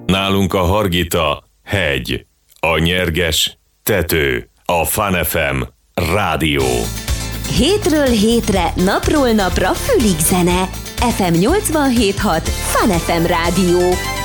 Nálunk a Hargita hegy, a Nyerges tető, a Fun FM rádió. Hétről hétre, napról napra fülig zene. FM 87.6 Fun FM rádió.